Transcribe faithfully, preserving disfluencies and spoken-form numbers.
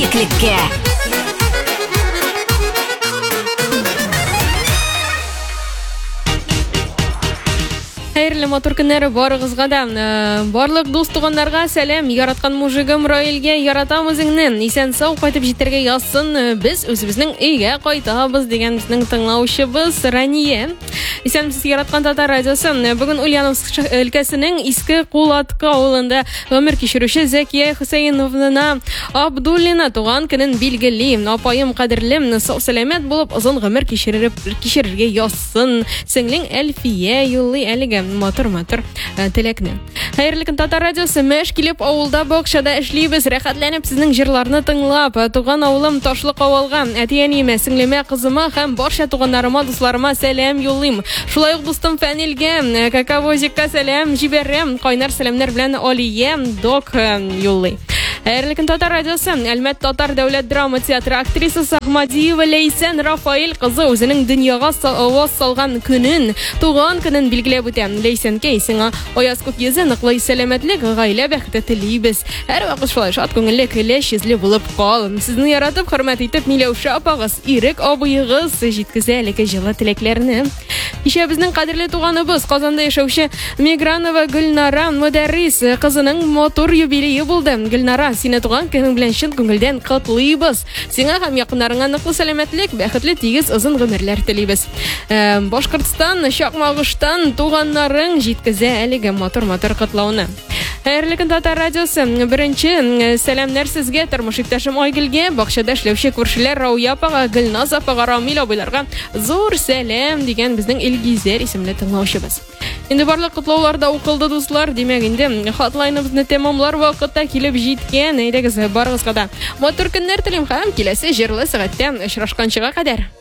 береклеккә. Хәерле матур көннәре барыгызга да. Барлык дус туганнарга сәлам. Яраткан мужигым Раилгә яратам үзеңнән. Исән сау кайтып җитәргә язсын. Без үзебезнең өйгә кайтабыз дигән безнең тыңлаучыбыз Рания. Исәнмесез яраткан Татар радиосы. Бүген Ульяновск өлкәсенең Иске Кулатка авылында гомер кичерүче Зәкия Хусейновна Абдуллина туган көнен билгели. Апаем кадерлем, сау сәламәт булып озын гомер кичереп кичерергә язсын. Сеңлең Әлфия юллый әлегә матур-матур теләкне. Хәерле көн Татар радиосы. Мәш килеп авылда бакчада эшлибез. Рәхәтләнеп сезнең җырларны тыңлап. Туган авылым Ташлык авылга, әти-әниемә, сеңлемә, кызыма һәм барча туганнарыма, дусларыма сәлам юллыйм. Шулай ук дустым Фәнилгә, Каковозикка сәлам җибәрәм. Кайнар сәламнар белән Алия Док юллый. Хәерле көн Татар радиосы. Әлмәт Татар дәүләт драма театры актрисасы Ахмадиева Ләйсән Рафаил кызы үзенең дөньяга аваз салган көнен, туган көнен билгеләп үтә. Ләйсәнкә исеңә аяз күк йөзе, ныклы сәламәтлек, гаилә бәхете телибез. Һәр вакыт шулай шат күңелле, көләч йөзле булып кал. Сезне яратып, хөрмәт итеп Миләүшә апагыз, Ирек абыегыз җиткезә әлеге җылы теләкләрне. Кичә безнең кадерле туганыбыз Казанда яшәүче Мигранова Гөлнара Мөдәррис кызының матур юбилее булды. Гөлнара, сине туган көнең белән чын күңелдән котлыйбыз. Сиңа һәм якыннарыңа ныклы сәламәтлек, бәхетле тигез озын гомерләр телибез. Башкортстан Чакмагыштан туганнарың җиткезә әлеге матур-матур котлауны. Хәерле көн Татар радиосы. Беренче сәламнар сезгә, тормыш иптәшем Айгөлгә, бакчада эшләүче күршеләр Рауя апага, Гөлназ апага, Рамил абыйларга зур сәлам дигән безнең Илгизәр исемле тыңлаучыбыз. Инде барлык котлауларда укылды дуслар, димәк инде хатлайныбызны тәмамлар вакытта килеп җиткән. Әйдәгез барыгызга да матур көннәр телим һәм киләсе җырлы сәгатьтә очрашканчыга кадәр.